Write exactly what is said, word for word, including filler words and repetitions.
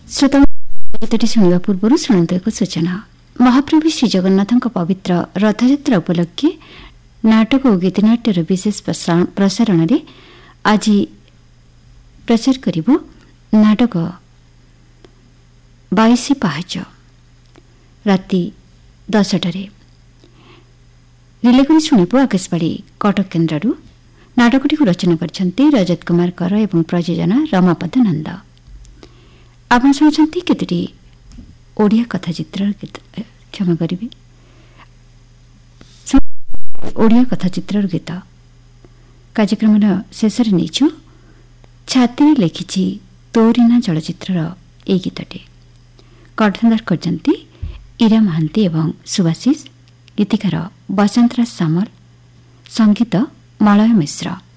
श्रोता गीतटी शुणा पूर्व शुणु एक सूचना। महाप्रभु श्री जगन्नाथ पवित्र रथयात्रा उपलक्षे नाटक और गीतनाट्यर विशेष प्रसारण में आज प्रचार करिबो नाटक बाईस पाहाच राति दसटारे रिले कर शुणु आकाशवाणी कटक केन्द्र। नाटकटी रचना कर रजत कुमार कर एवं प्रयोजना रमापद नंद। आप शुणुंट केतोटी ओडिया कथाचित्र गीत क्षमा करेंगे ओडिया कथाचित्र गीत कार्यक्रम शेष नहीं छाती लिखी तोरीना चलचित्र ए गीतटे कंठधार कर ईरा महांती एवं सुभाषिष गीतिकार बसंतराज सामल संगीत मलय मिश्र।